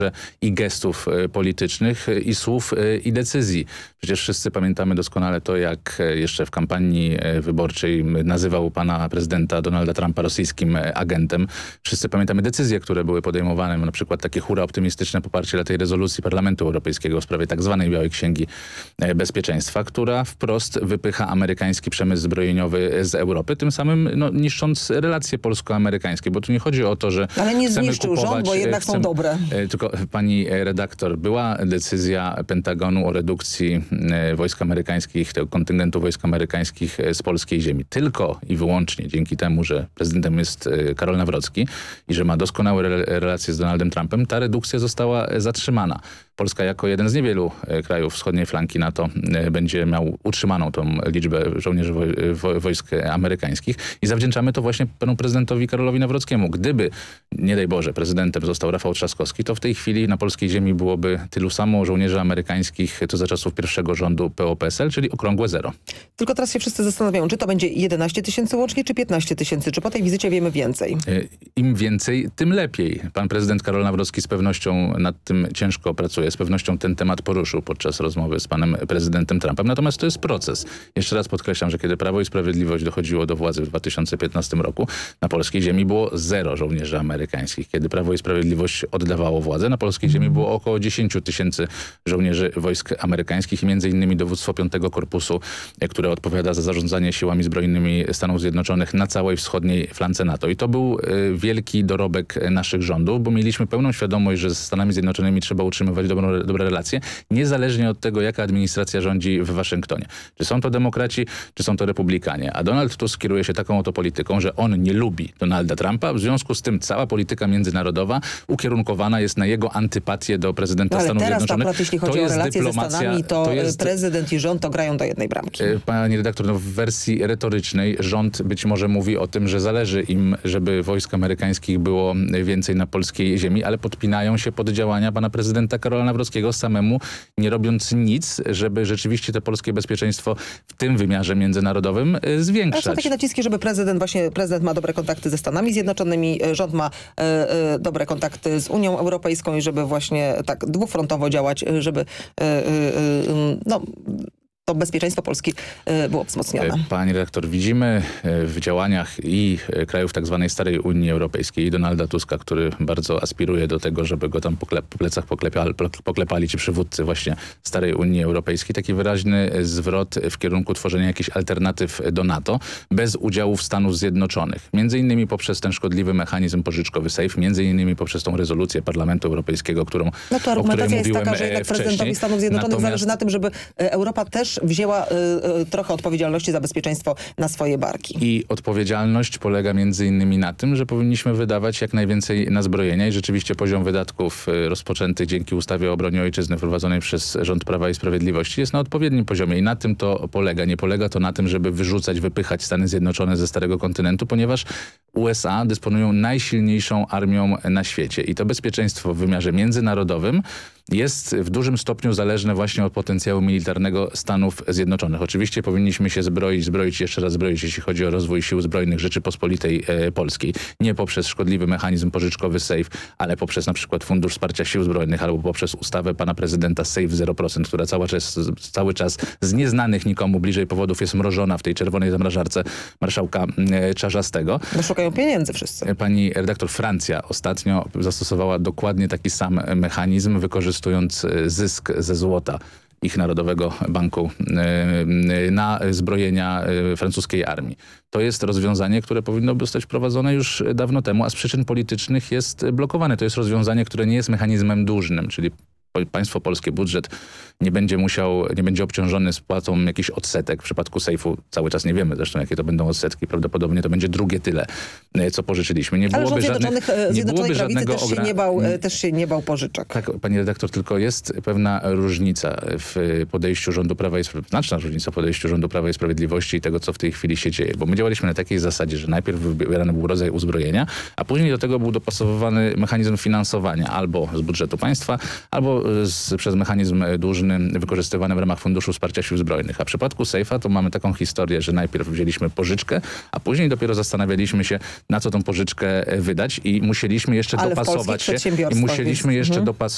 i gestów politycznych, i słów, i decyzji. Przecież wszyscy pamiętamy doskonale to, jak jeszcze w kampanii wyborczej nazywał pana prezydenta Donalda Trumpa rosyjskim agentem. Wszyscy pamiętamy decyzje, które były podejmowane, na przykład takie hura optymistyczne poparcie dla tej rezolucji Parlamentu Europejskiego w sprawie tak zwanej Białej Księgi Bezpieczeństwa, która wprost wypycha amerykański przemysł zbrojeniowy z Europy, tym samym niszcząc relacje polsko-amerykańskie, bo tu nie chodzi o to, że ale nie chcemy zniszczył kupować, rząd, bo jednak są dobre. Tylko pani redaktor, była decyzja Pentagonu o redukcji wojsk amerykańskich, tego kontyngentu wojsk amerykańskich z polskiej ziemi. Tylko i wyłącznie dzięki temu, że prezydentem jest Karol Nawrocki i że ma doskonałe relacje z Donaldem Trumpem, ta redukcja została zatrzymana. Polska jako jeden z niewielu krajów wschodniej flanki NATO będzie miał utrzymaną tą liczbę żołnierzy wojsk amerykańskich i zawdzięczamy to właśnie panu prezydentowi Karolowi Nawrockiemu. Gdyby, nie daj Boże, prezydentem został Rafał Trzaskowski, to w tej chwili na polskiej ziemi byłoby tylu samo żołnierzy amerykańskich, co za czasów pierwszego rządu PO-PSL, czyli okrągłe zero. Tylko teraz się wszyscy zastanawiają, czy to będzie 11 000 łącznie, czy 15 000, czy po tej wizycie wiemy więcej? Im więcej, tym lepiej. Pan prezydent Karol Nawrocki z pewnością nad tym ciężko pracuje. Z pewnością ten temat poruszył podczas rozmowy z panem prezydentem Trumpem. Natomiast to jest proces. Jeszcze raz podkreślam, że kiedy Prawo i Sprawiedliwość dochodziło do władzy w 2015 roku, na polskiej ziemi było 0 żołnierzy amerykańskich. Kiedy Prawo i Sprawiedliwość oddawało władzę, na polskiej ziemi było około 10 000 żołnierzy wojsk amerykańskich i między innymi dowództwo 5 Korpusu, które odpowiada za zarządzanie siłami zbrojnymi Stanów Zjednoczonych na całej wschodniej flance NATO. I to był wielki dorobek naszych rządów, bo mieliśmy pełną świadomość, że ze Stanami Zjednoczonymi trzeba utrzymywać dobre relacje, niezależnie od tego, jaka administracja rządzi w Waszyngtonie. Czy są to demokraci, czy są to republikanie. A Donald Tusk kieruje się taką oto polityką, że on nie lubi Donalda Trumpa, w związku z tym cała polityka międzynarodowa ukierunkowana jest na jego antypatię do prezydenta Stanów Zjednoczonych. Akurat jeśli chodzi o relacje ze Stanami, to prezydent i rząd to grają do jednej bramki. Pani redaktor, w wersji retorycznej rząd być może mówi o tym, że zależy im, żeby wojsk amerykańskich było więcej na polskiej ziemi, ale podpinają się pod działania pana prezydenta Karola Nawrockiego samemu, nie robiąc nic, żeby rzeczywiście to polskie bezpieczeństwo w tym wymiarze międzynarodowym zwiększać. Są takie naciski, żeby prezydent ma dobre kontakty ze Stanami Zjednoczonymi, rząd ma dobre kontakty z Unią Europejską i żeby właśnie tak dwufrontowo działać, żeby to bezpieczeństwo Polski było wzmocnione. Pani redaktor, widzimy w działaniach i krajów tak zwanej starej Unii Europejskiej i Donalda Tuska, który bardzo aspiruje do tego, żeby go tam po plecach poklepali ci przywódcy właśnie starej Unii Europejskiej, taki wyraźny zwrot w kierunku tworzenia jakichś alternatyw do NATO bez udziału Stanów Zjednoczonych. Między innymi poprzez ten szkodliwy mechanizm pożyczkowy SAFE, między innymi poprzez tą rezolucję Parlamentu Europejskiego, o której mówiłem jest taka, że jednak prezydentowi Stanów Zjednoczonych zależy na tym, żeby Europa też wzięła trochę odpowiedzialności za bezpieczeństwo na swoje barki. I odpowiedzialność polega między innymi na tym, że powinniśmy wydawać jak najwięcej na zbrojenia i rzeczywiście poziom wydatków rozpoczętych dzięki ustawie o obronie ojczyzny wprowadzonej przez rząd Prawa i Sprawiedliwości jest na odpowiednim poziomie i na tym to polega. Nie polega to na tym, żeby wypychać Stany Zjednoczone ze starego kontynentu, ponieważ USA dysponują najsilniejszą armią na świecie i to bezpieczeństwo w wymiarze międzynarodowym jest w dużym stopniu zależne właśnie od potencjału militarnego Stanów Zjednoczonych. Oczywiście powinniśmy się zbroić, jeszcze raz zbroić, jeśli chodzi o rozwój sił zbrojnych Rzeczypospolitej Polskiej. Nie poprzez szkodliwy mechanizm pożyczkowy SAFE, ale poprzez na przykład Fundusz Wsparcia Sił Zbrojnych albo poprzez ustawę pana prezydenta SAFE 0%, która cały czas z nieznanych nikomu bliżej powodów jest mrożona w tej czerwonej zamrażarce marszałka Czarzastego. No szukają pieniędzy wszyscy. Pani redaktor, Francja ostatnio zastosowała dokładnie taki sam mechanizm, wykorzystując zysk ze złota ich Narodowego Banku na zbrojenia francuskiej armii. To jest rozwiązanie, które powinno zostać wprowadzone już dawno temu, a z przyczyn politycznych jest blokowane. To jest rozwiązanie, które nie jest mechanizmem dłużnym, czyli państwo polskie, budżet nie będzie obciążony spłatą jakichś odsetek. W przypadku sejfu cały czas nie wiemy zresztą, jakie to będą odsetki. Prawdopodobnie to będzie drugie tyle, co pożyczyliśmy. Nie byłoby żadnego też się nie bał pożyczek. Tak, pani redaktor, tylko jest pewna różnica w podejściu rządu Prawa i Sprawiedliwości, znaczna różnica w podejściu rządu Prawa i Sprawiedliwości i tego, co w tej chwili się dzieje. Bo my działaliśmy na takiej zasadzie, że najpierw wybierany był rodzaj uzbrojenia, a później do tego był dopasowywany mechanizm finansowania albo z budżetu państwa, albo przez mechanizm dłużny wykorzystywany w ramach Funduszu Wsparcia Sił Zbrojnych. A w przypadku sejfa to mamy taką historię, że najpierw wzięliśmy pożyczkę, a później dopiero zastanawialiśmy się, na co tą pożyczkę wydać i musieliśmy jeszcze dopasować się. I musieliśmy jeszcze